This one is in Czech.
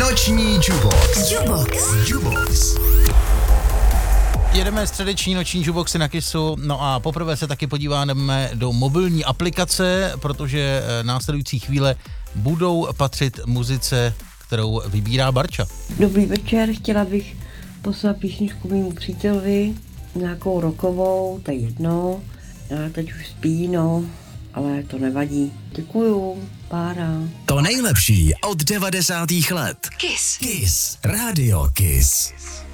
Noční Jubox. Jedeme středeční noční juboxy na Kissu, no a poprvé se taky podíváme do mobilní aplikace, protože následující chvíle budou patřit muzice, kterou vybírá Barča. Dobrý večer, chtěla bych poslat písničku mému přítelovi, nějakou rockovou, to je jedno, teď už spí, no, ale to nevadí. Děkuju, pára. To nejlepší od 90. let. Kiss. Kiss. Radio Kiss.